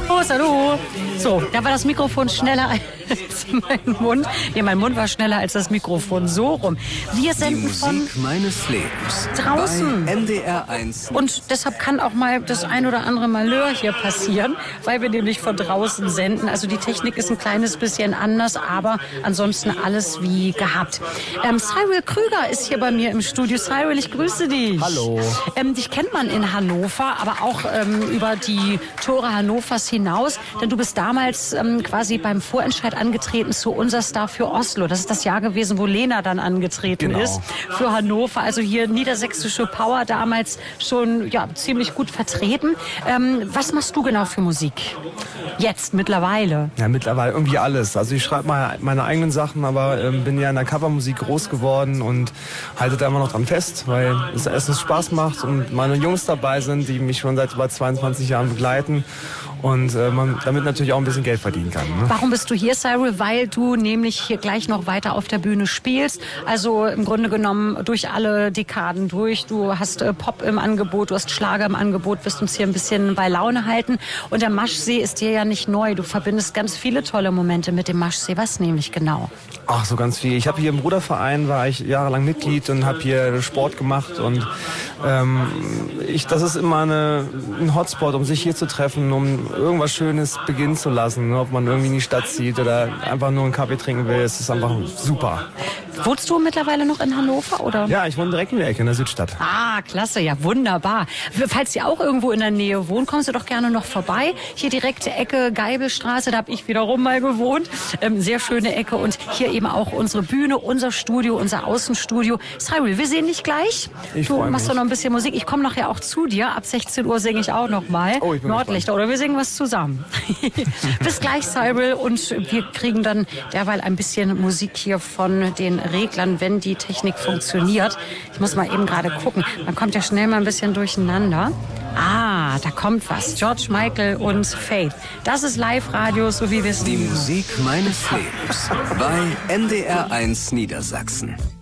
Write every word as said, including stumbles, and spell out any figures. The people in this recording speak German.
Prost, hallo. So, da war das Mikrofon schneller als mein Mund. Nee, mein Mund war schneller als das Mikrofon. So rum. Wir senden Die Musik von meines Lebens. draußen. Bei N D R eins. Und deshalb kann auch mal das ein oder andere Malheur hier passieren, weil wir nämlich von draußen senden. Also die Technik ist ein kleines bisschen anders, aber ansonsten alles wie gehabt. Ähm, Cyril Krüger ist hier bei mir im Studio. Cyril, ich grüße dich. Hallo. Ähm, dich kennt man in Hannover, aber auch ähm, über die Tore Hannovers hinaus, denn du bist damals ähm, quasi beim Vorentscheid angetreten zu Unser Star für Oslo. Das ist das Jahr gewesen, wo Lena dann angetreten Genau. ist für Hannover. Also hier niedersächsische Power damals schon ja ziemlich gut vertreten. Ähm, was machst du genau für Musik? Jetzt, mittlerweile? Ja, mittlerweile irgendwie alles. Also ich schreibe mal meine eigenen Sachen, aber ähm, bin ja in der Covermusik groß geworden und halte da immer noch dran fest, weil es erstens Spaß macht und meine Jungs dabei sind, die mich schon seit über zweiundzwanzig Jahren begleiten und äh, man damit natürlich auch ein bisschen Geld verdienen kann. Ne? Warum bist du hier, Cyril? Weil du nämlich hier gleich noch weiter auf der Bühne spielst. Also im Grunde genommen durch alle Dekaden durch. Du hast äh, Pop im Angebot, du hast Schlager im Angebot, wirst uns hier ein bisschen bei Laune halten. Und der Maschsee ist dir ja nicht neu. Du verbindest ganz viele tolle Momente mit dem Maschsee. Was nämlich genau? Ach, so ganz viel. Ich habe hier im Bruderverein, war ich jahrelang Mitglied und habe hier Sport gemacht und ähm, ich, das ist immer eine, ein Hotspot, um sich hier zu treffen, um irgendwas Schönes beginnen zu lassen. Ne? Ob man irgendwie in die Stadt zieht oder einfach nur einen Kaffee trinken will, es ist einfach super. Wohnst du mittlerweile noch in Hannover, oder? Ja, ich wohne direkt in der Ecke in der Südstadt. Ah, klasse, ja, wunderbar. Falls ihr auch irgendwo in der Nähe wohnt, kommst du doch gerne noch vorbei. Hier direkte Ecke Geibelstraße, da habe ich wiederum mal gewohnt. Ähm, sehr schöne Ecke und hier eben auch unsere Bühne, unser Studio, unser Außenstudio. Cyril, wir sehen dich gleich. Ich du freu machst mich. doch noch ein bisschen Musik. Ich komme nachher auch zu dir. Ab sechzehn Uhr singe ich auch noch mal. Oh, ich bin Nordlichter, oder wir singen was zusammen. Bis gleich, Cyril. Und wir kriegen dann derweil ein bisschen Musik hier von den Reglern, wenn die Technik funktioniert. Ich muss mal eben gerade gucken. Man kommt ja schnell mal ein bisschen durcheinander. Ah, da kommt was. George Michael und Faith. Das ist Live-Radio, so wie wir es Die lieben. Musik meines Lebens. Bei N D R eins Niedersachsen.